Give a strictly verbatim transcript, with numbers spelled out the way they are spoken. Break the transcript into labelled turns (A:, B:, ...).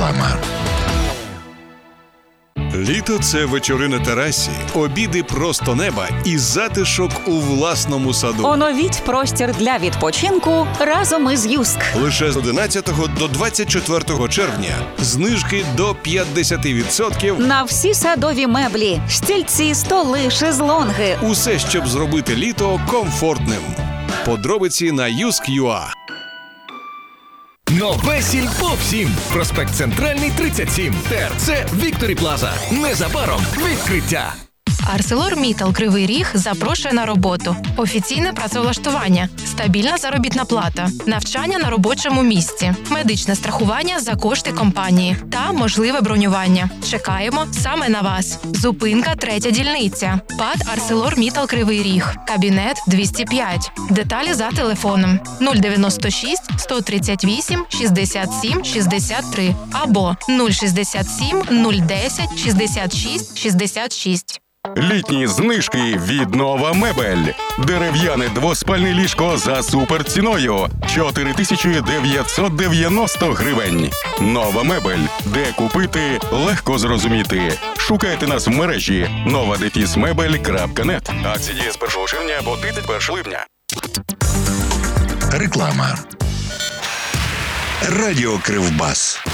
A: Реклама.
B: Літо – це вечори на терасі, обіди просто неба і затишок у власному саду.
C: Оновіть простір для відпочинку разом із Юск.
B: Лише з одинадцятого до двадцять четвертого червня знижки до п'ятдесят відсотків
C: На всі садові меблі, стільці, столи, шезлонги.
B: Усе, щоб зробити літо комфортним. Подробиці на юск точка ю а.
D: Нове Сільпо всім. Проспект Центральний, тридцять сім. ТРЦ Вікторі Плаза. Незабаром відкриття.
E: ArcelorMittal Кривий Ріг запрошує на роботу. Офіційне працевлаштування, стабільна заробітна плата, навчання на робочому місці, медичне страхування за кошти компанії та можливе бронювання. Чекаємо саме на вас. Зупинка третя дільниця. ПАТ ArcelorMittal Кривий Ріг. Кабінет двісті п'ять. Деталі за телефоном нуль дев'яносто шість сто тридцять вісім шістдесят сім шістдесят три або нуль шістдесят сім нуль десять шістдесят шість шістдесят шість.
F: Літні знижки від Нова Мебель. Дерев'яне двоспальне ліжко за суперціною – чотири тисячі дев'ятсот дев'яносто гривень. Нова Мебель. Де купити – легко зрозуміти. Шукайте нас в мережі нова дефіс мебель крапка нет. Акції з першого червня по тридцять першого липня.
A: Реклама. Радіо Кривбас.